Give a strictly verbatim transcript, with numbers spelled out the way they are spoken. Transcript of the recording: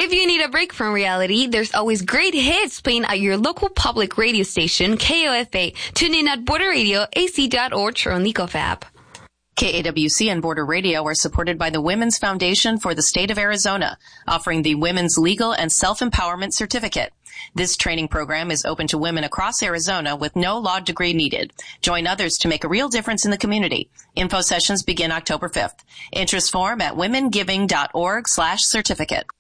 If you need a break from reality, there's always great hits playing at your local public radio station, K O F A. Tune in at border radio a c dot org or on the Gov app. K A W C and Border Radio are supported by the Women's Foundation for the State of Arizona, offering the Women's Legal and Self-Empowerment Certificate. This training program is open to women across Arizona with no law degree needed. Join others to make a real difference in the community. Info sessions begin October fifth. Interest form at womengiving dot org slash certificate.